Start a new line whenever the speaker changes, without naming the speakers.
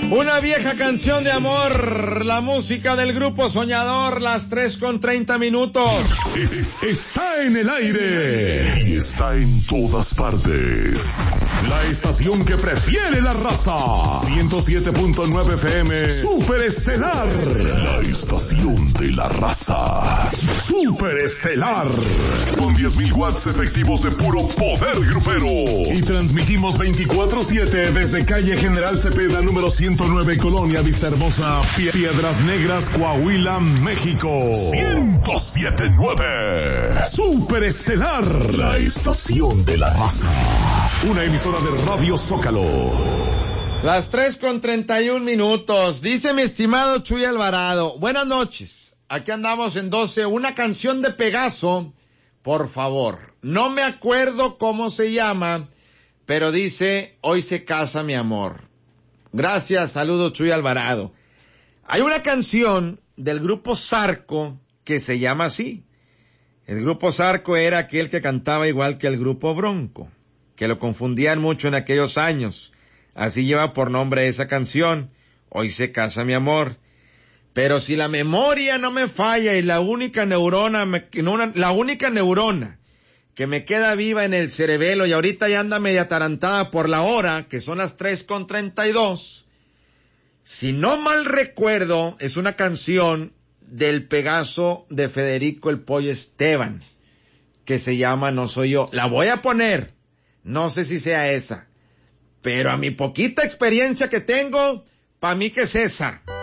Una vieja canción de amor, la música del grupo Soñador, las 3:30.
Está en el aire y está en todas partes. La estación que prefiere la raza. 107.9 FM, Super Estelar. La estación de la raza. Super Estelar. Con 10.000 watts efectivos de puro poder grupero. Y transmitimos 24/7 desde calle General Cepeda, número 109, Colonia Vista Hermosa, Piedras Negras, Coahuila, México. 107.9 Super Estelar, la estación de la raza. Una emisora de Radio Zócalo.
Las 3:31. Dice mi estimado Chuy Alvarado, buenas noches, aquí andamos en 12, una canción de Pegaso, por favor. No me acuerdo cómo se llama, pero dice, hoy se casa mi amor. Gracias, saludos Chuy Alvarado. Hay una canción del grupo Zarco que se llama así. El grupo Zarco era aquel que cantaba igual que el grupo Bronco, que lo confundían mucho en aquellos años. Así lleva por nombre esa canción, Hoy se casa mi amor. Pero si la memoria no me falla y la única neurona que me queda viva en el cerebelo y ahorita ya anda media atarantada por la hora, que son las 3:32, si no mal recuerdo, es una canción del Pegaso de Federico el Pollo Esteban, que se llama No Soy Yo. La voy a poner, no sé si sea esa, pero a mi poquita experiencia que tengo, pa' mí que es esa.